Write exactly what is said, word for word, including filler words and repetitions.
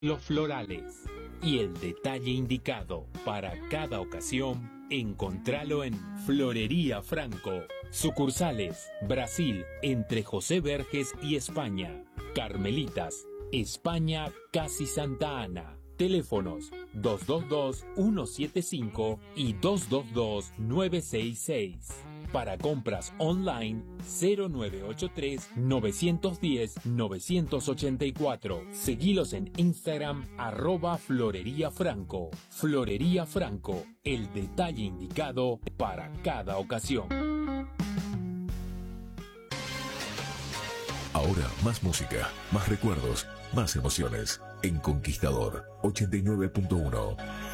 Los florales y el detalle indicado para cada ocasión, encontralo en Florería Franco. Sucursales: Brasil, entre José Verges y España. Carmelitas, España, casi Santa Ana. Teléfonos dos dos dos, uno siete cinco y dos dos dos, nueve seis seis. Para compras online cero nueve ocho tres, nueve uno cero, nueve ocho cuatro. Seguilos en Instagram arroba Florería Franco. Florería Franco, el detalle indicado para cada ocasión. Ahora más música, más recuerdos, más emociones. En Conquistador ochenta y nueve punto uno.